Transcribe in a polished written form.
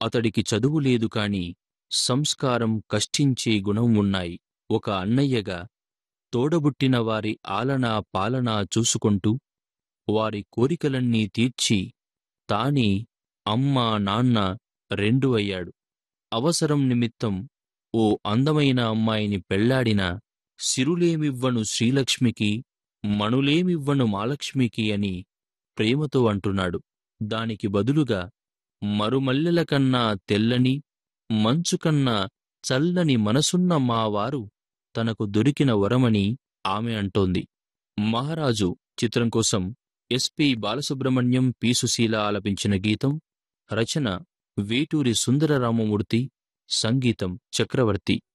అతడికి చదువు లేదు కాని సంస్కారం, కష్టించే గుణం ఉన్నాయి. ఒక అన్నయ్యగా తోడబుట్టిన వారి ఆలనా పాలనా చూసుకుంటూ వారి కోరికలన్నీ తీర్చి తానే అమ్మా నాన్న రెండూ అయ్యాడు. అవసరం నిమిత్తం ఓ అందమైన అమ్మాయిని పెళ్లాడినా సిరులేమివ్వను శ్రీలక్ష్మికి, మణులేమివ్వను మాలక్ష్మికి అని ప్రేమతో అంటున్నాడు. దానికి బదులుగా మరుమల్లెల కన్నా తెల్లని, మంచుకన్నా చల్లని మనసున్న మావారు తనకు దొరికిన వరమని ఆమె అంటోంది. మహారాజు చిత్రం కోసం ఎస్పి బాలసుబ్రహ్మణ్యం, పి సుశీల ఆలపించిన గీతం. రచన వేటూరి సుందరరామమూర్తి, సంగీతం చక్రవర్తి.